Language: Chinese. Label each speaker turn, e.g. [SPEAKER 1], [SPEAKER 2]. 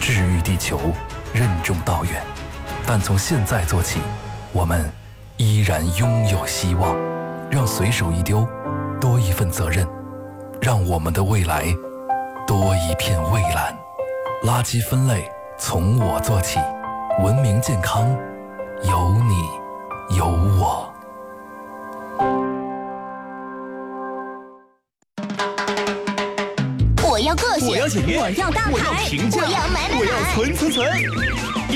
[SPEAKER 1] 治愈地球，任重道远。但从现在做起，我们依然拥有希望。让随手一丢多一份责任，让我们的未来多一片蔚蓝。垃圾分类从我做起，文明健康有你有我。
[SPEAKER 2] 我要个性，
[SPEAKER 3] 我要检验，
[SPEAKER 2] 我要大牌，
[SPEAKER 3] 我要评价，
[SPEAKER 2] 我要买，
[SPEAKER 3] 我要存。